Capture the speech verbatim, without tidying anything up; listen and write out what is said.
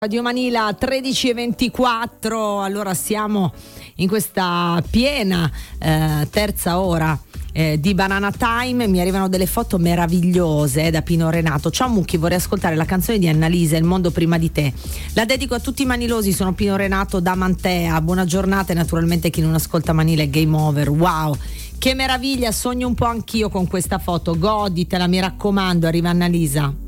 Radio Manila tredici e ventiquattro, allora siamo in questa piena eh, terza ora eh, di Banana Time. Mi arrivano delle foto meravigliose eh, da Pino Renato. Ciao Mucchi, vorrei ascoltare la canzone di Annalisa, Il mondo prima di te. La dedico a tutti i manilosi, sono Pino Renato da Mantea. Buona giornata e naturalmente chi non ascolta Manila è game over. Wow, che meraviglia, sogno un po' anch'io con questa foto, goditela, mi raccomando. Arriva Annalisa.